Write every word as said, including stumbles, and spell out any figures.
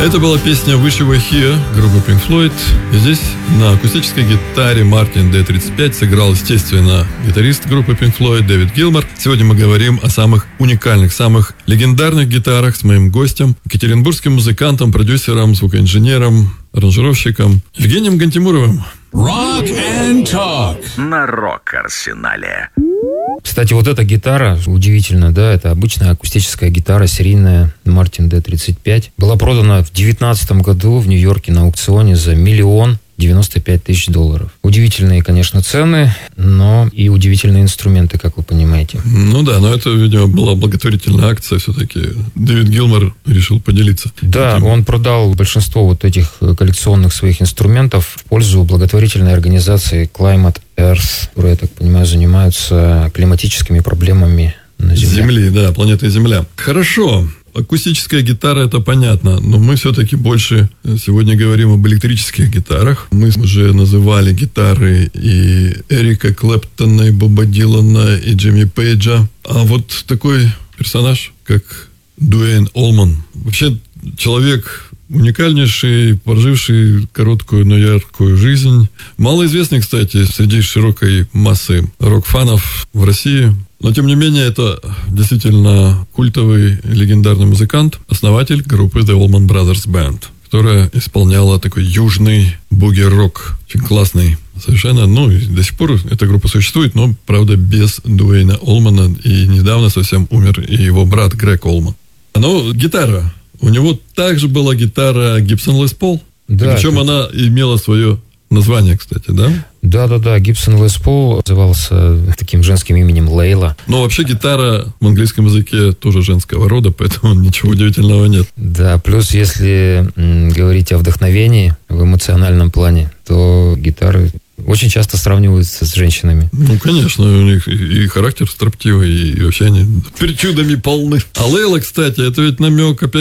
Это была песня «Wish You Were Here» группы Pink Floyd. И здесь на акустической гитаре Мартин ди тридцать пять сыграл, естественно, гитарист группы Pink Floyd Дэвид Гилмор. Сегодня мы говорим о самых уникальных, самых легендарных гитарах с моим гостем, екатеринбургским музыкантом, продюсером, звукоинженером, аранжировщиком Евгением Гантимуровым. Rock and Talk на Рок-Арсенале. Кстати, вот эта гитара, удивительно, да, это обычная акустическая гитара серийная Мартин ди тридцать пять. Была продана в девятнадцатом году в Нью-Йорке на аукционе за миллион девяносто пять тысяч долларов. Удивительные, конечно, цены, но и удивительные инструменты, как вы понимаете. Ну да, но это, видимо, была благотворительная акция все-таки. Дэвид Гилмор решил поделиться. Да, этим. Он продал большинство вот этих коллекционных своих инструментов в пользу благотворительной организации Climate Earth, которая, я так понимаю, занимаются климатическими проблемами на Земле. Земли, да, планеты Земля. Хорошо. Акустическая гитара, это понятно, но мы все-таки больше сегодня говорим об электрических гитарах. Мы уже называли гитары и Эрика Клэптона, и Боба Дилана, и Джимми Пейджа. А вот такой персонаж, как Дуэйн Олман, вообще человек уникальнейший, проживший короткую, но яркую жизнь. Малоизвестный, кстати, среди широкой массы рок-фанов в России. Но, тем не менее, это действительно культовый легендарный музыкант, основатель группы The Allman Brothers Band, которая исполняла такой южный буги-рок. Очень классный совершенно. Ну, и до сих пор эта группа существует, но, правда, без Дуэйна Олмана. И недавно совсем умер и его брат Грег Олман. Но гитара. У него также была гитара Gibson Les Paul. Да, причем это... она имела свое название, кстати, да? Да-да-да, Gibson Les Paul назывался таким женским именем Лейла. Но вообще гитара в английском языке тоже женского рода, поэтому ничего удивительного нет. Да, плюс если м, говорить о вдохновении в эмоциональном плане, то гитары очень часто сравниваются с женщинами. Ну, конечно, у них и характер строптивый, и вообще они причудами полны. А Лейла, кстати, это ведь намек опять